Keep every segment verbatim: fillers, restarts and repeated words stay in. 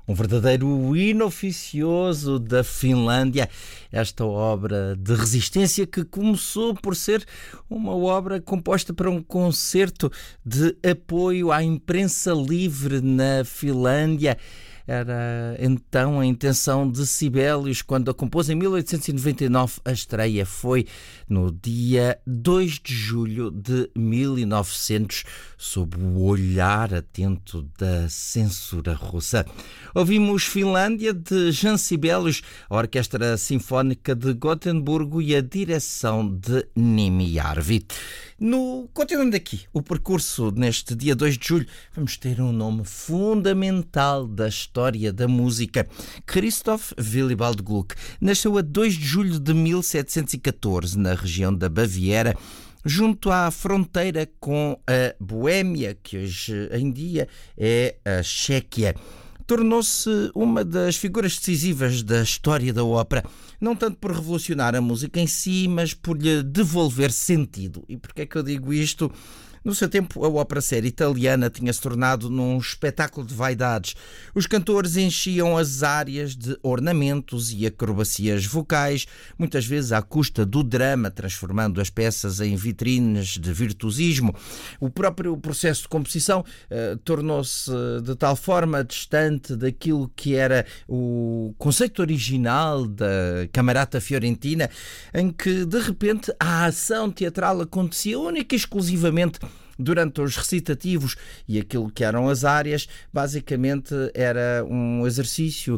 Um verdadeiro hino oficioso da Finlândia, esta obra de resistência que começou por ser uma obra composta para um concerto de apoio à imprensa livre na Finlândia. Era então a intenção de Sibelius quando a compôs em mil oitocentos e noventa e nove. A estreia foi no dia dois de julho de mil e novecentos, sob o olhar atento da censura russa. Ouvimos Finlândia de Jean Sibelius, a Orquestra Sinfónica de Gotemburgo e a direção de Nimi Järvi. No, continuando aqui o percurso neste dia dois de julho, vamos ter um nome fundamental da história da música. Christoph Willibald Gluck nasceu a dois de julho de mil setecentos e catorze na região da Baviera, junto à fronteira com a Boémia, que hoje em dia é a Chequia. Tornou-se uma das figuras decisivas da história da ópera, não tanto por revolucionar a música em si, mas por lhe devolver sentido. E porquê é que eu digo isto? No seu tempo, a ópera séria italiana tinha-se tornado num espetáculo de vaidades. Os cantores enchiam as áreas de ornamentos e acrobacias vocais, muitas vezes à custa do drama, transformando as peças em vitrines de virtuosismo. O próprio processo de composição eh, tornou-se de tal forma distante daquilo que era o conceito original da Camerata Fiorentina, em que, de repente, a ação teatral acontecia única e exclusivamente durante os recitativos, e aquilo que eram as áreas basicamente era um exercício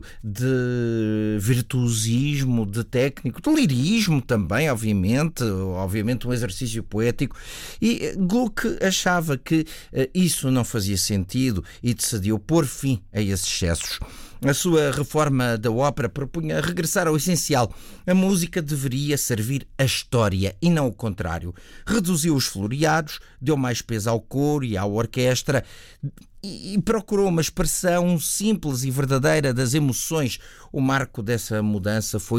de virtuosismo, de técnico, de lirismo também, obviamente, obviamente um exercício poético, e Gluck achava que isso não fazia sentido e decidiu pôr fim a esses excessos. A sua reforma da ópera propunha regressar ao essencial. A música deveria servir a história e não o contrário. Reduziu os floreados, deu mais peso ao coro e à orquestra e procurou uma expressão simples e verdadeira das emoções. O marco dessa mudança foi